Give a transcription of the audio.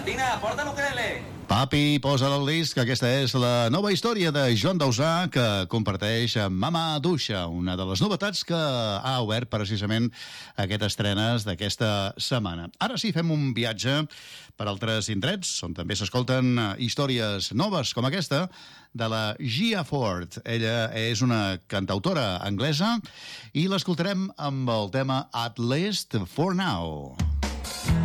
Tina, porta l'ukelele. Papi, posa el disc. Aquesta és la nova història de Joan Dausà que comparteix amb Mama Duixa, una de les novetats que ha obert precisament aquestes estrenes d'aquesta setmana. Ara sí, fem un viatge per altres indrets on també s'escolten històries noves com aquesta de la Gia Ford. Ella és una cantautora anglesa i l'escoltarem amb el tema At Least For Now.